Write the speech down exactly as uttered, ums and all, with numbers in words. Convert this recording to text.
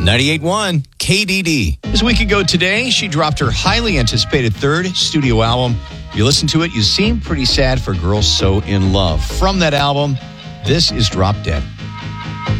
ninety-eight point one K D D. Just a week ago today, she dropped her highly anticipated third studio album. If you listen to it, you seem pretty sad for girls so in love. From that album, this is Drop Dead.